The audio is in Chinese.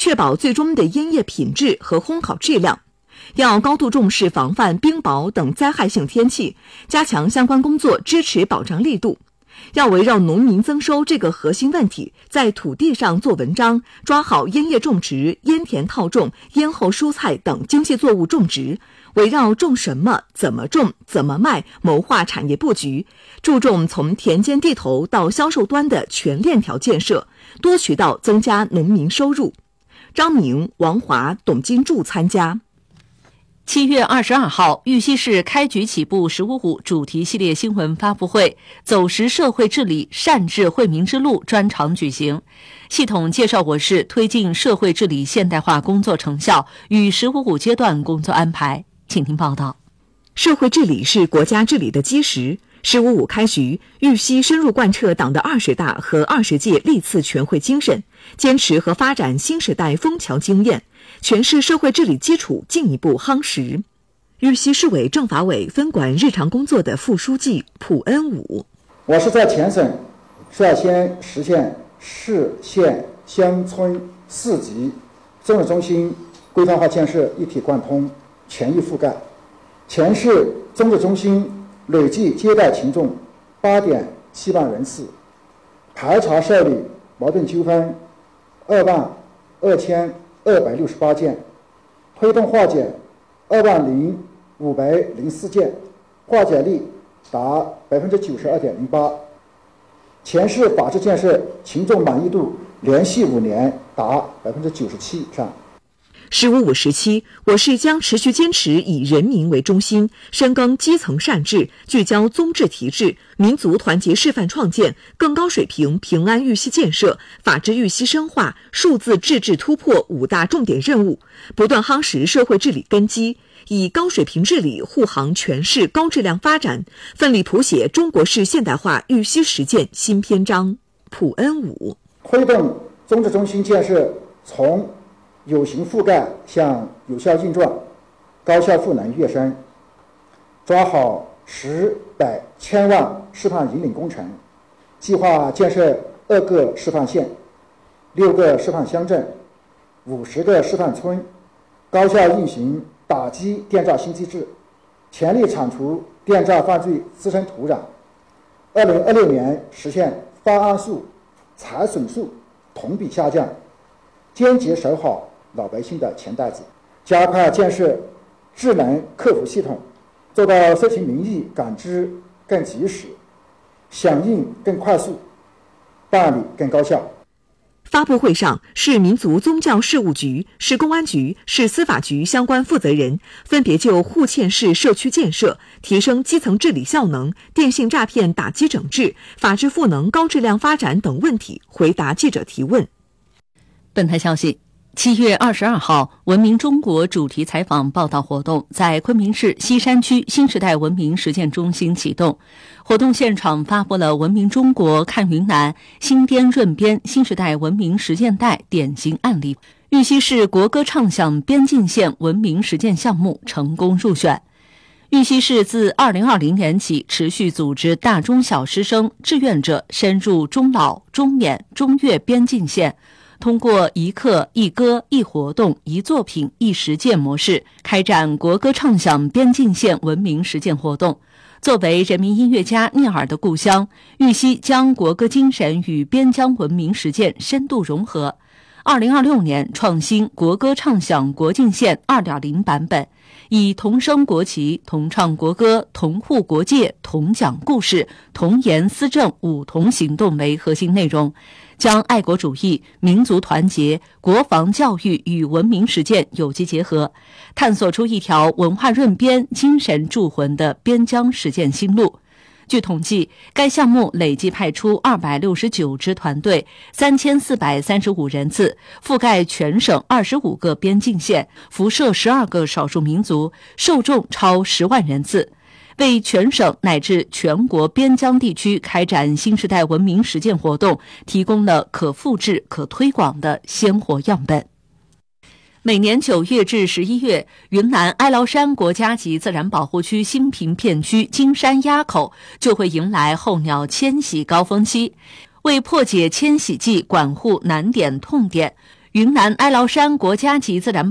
确保最终的烟叶品质和烘烤质量。要高度重视防范冰雹等灾害性天气，加强相关工作支持保障力度。要围绕农民增收这个核心问题，在土地上做文章，抓好烟叶种植、烟田套种、烟后蔬菜等经济作物种植，围绕种什么、怎么种、怎么卖，谋划产业布局，注重从田间地头到销售端的全链条建设，多渠道增加农民收入。张明、王华、董金柱参加。 7月22号，玉溪市开局起步“15+5”主题系列新闻发布会走实社会治理善治惠民之路专场举行，系统介绍我市推进社会治理现代化工作成效与“15+5”阶段工作安排。请听报道。 社会治理是国家治理的基石。“15+5”开局，玉溪深入贯彻党的20大和20届历次全会精神，坚持和发展新时代枫桥经验，诠释社会治理基础进一步夯实。玉溪市委政法委分管日常工作的副书记蒲恩武， 我是在全省率先实现市县乡村4级综合中心规范化建设一体贯通全域覆盖，全市综合中心累计接待群众8.7万人次，排查受理矛盾纠纷22268件，推动化解20504件，化解率达92.08%。全市法治建设群众满意度连续5年达97%以上。 “15+5”时期，我市将持续坚持以人民为中心，深耕基层善治，聚焦宗治提治，民族团结示范创建，更高水平平安玉溪建设，法治玉溪深化，数字治治突破5大重点任务，不断夯实社会治理根基，以高水平治理护航全市高质量发展，奋力谱写中国式现代化玉溪实践新篇章。蒲恩武， 推动宗治中心建设从有形覆盖向有效运转、高效赋能跃升，抓好10、100、千万示范引领工程，计划建设2个示范县、6个示范乡镇、50个示范村，高效运行打击电诈新机制，全力铲除电诈犯罪滋生土壤。2026年实现发案数、财损数同比下降，坚决守好老百姓的钱袋子，加快建设智能客服系统，做到社情民意感知更及时，响应更快速，办理更高效。 发布会上，市民族宗教事务局、市公安局、市司法局相关负责人分别就户县市社区建设、提升基层治理效能、电信诈骗打击整治、法治赋能高质量发展等问题回答记者提问。 本台消息，7月22号，文明中国主题采访报道活动在昆明市西山区新时代文明实践中心启动。活动现场发布了文明中国看云南新编润编新时代文明实践带典型案例。玉溪市国歌唱响边境线文明实践项目成功入选。玉溪市自2020年起持续组织大中小师生志愿者深入中老、中缅、中越边境线，通过一课一歌一活动一作品一实践模式开展国歌唱响边境线文明实践活动。作为人民音乐家聂耳的故乡，玉溪将国歌精神与边疆文明实践深度融合。2026年创新国歌唱响国境线 2.0 版本，以同声国旗、同唱国歌、同护国界、同讲故事、同言思政5同行动为核心内容，将爱国主义、民族团结、国防教育与文明实践有机结合，探索出一条文化润边、精神铸魂的边疆实践新路。据统计，该项目累计派出269支团队，3435人次，覆盖全省25个边境线，辐射12个少数民族，受众超10万人次，为全省乃至全国边疆地区开展新时代文明实践活动提供了可复制、可推广的鲜活样本。每年9月至11月，云南哀牢山国家级自然保护区新平片区金山垭口就会迎来候鸟迁徙高峰期。为破解迁徙季管护难点痛点， 云南哀牢山国家级自然